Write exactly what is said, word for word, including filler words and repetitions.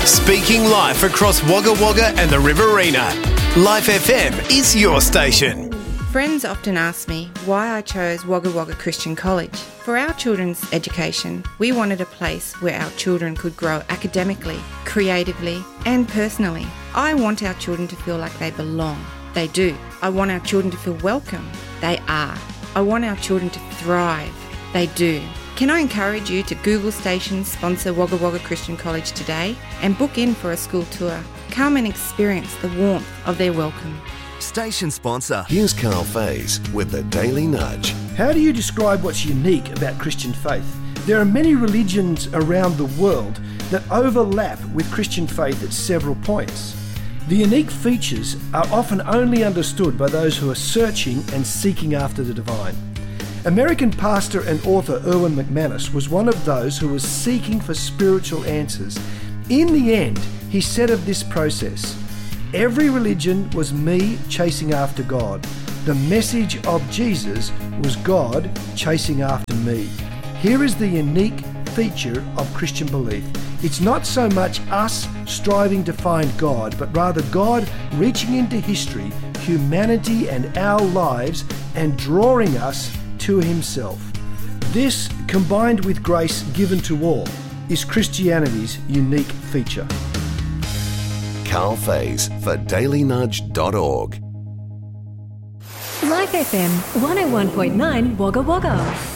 Speaking live across Wagga Wagga and the Riverina, Life F M is your station. Friends often ask me why I chose Wagga Wagga Christian College. For our children's education, we wanted a place where our children could grow academically, creatively, and personally. I want our children to feel like they belong. They do. I want our children to feel welcome. They are. I want our children to thrive. They do. Can I encourage you to Google Stations sponsor Wagga Wagga Christian College today and book in for a school tour? Come and experience the warmth of their welcome. Station sponsor. Here's Carl Faze with the Daily Nudge. How do you describe what's unique about Christian faith? There are many religions around the world that overlap with Christian faith at several points. The unique features are often only understood by those who are searching and seeking after the divine. American pastor and author Erwin McManus was one of those who was seeking for spiritual answers. In the end, he said of this process, "Every religion was me chasing after God. The message of Jesus was God chasing after me." Here is the unique feature of Christian belief. It's not so much us striving to find God, but rather God reaching into history, humanity and our lives and drawing us to himself. This, combined with grace given to all, is Christianity's unique feature. Carl Faze for daily nudge dot org. Life F M one oh one point nine Wagga Wagga.